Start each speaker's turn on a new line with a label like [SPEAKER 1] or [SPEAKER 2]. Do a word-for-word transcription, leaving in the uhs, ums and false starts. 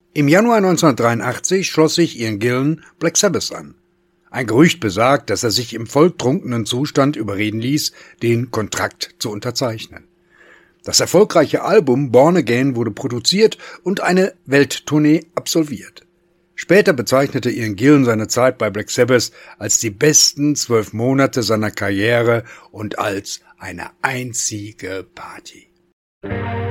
[SPEAKER 1] Im Januar neunzehnhundertdreiundachtzig schloss sich Ian Gillan Black Sabbath an. Ein Gerücht besagt, dass er sich im volltrunkenen Zustand überreden ließ, den Kontrakt zu unterzeichnen. Das erfolgreiche Album Born Again wurde produziert und eine Welttournee absolviert. Später bezeichnete Ian Gillan seine Zeit bei Black Sabbath als die besten zwölf Monate seiner Karriere und als eine einzige Party.